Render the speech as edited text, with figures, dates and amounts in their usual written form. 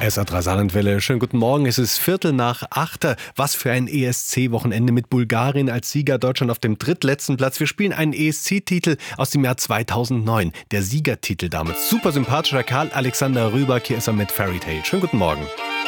SA3 Saarlandwelle, schönen guten Morgen. Es ist 7:45. Was für ein ESC-Wochenende mit Bulgarien als Sieger, Deutschland auf dem drittletzten Platz. Wir spielen einen ESC-Titel aus dem Jahr 2009. Der Siegertitel damals. Super sympathischer Karl Alexander Rybak. Hier ist er mit Fairy Tale. Schönen guten Morgen.